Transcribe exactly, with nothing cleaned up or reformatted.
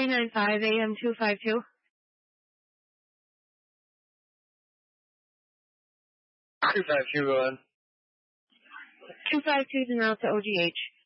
three nine five A M two five two. two five two, go on. two five two is en route to O G H.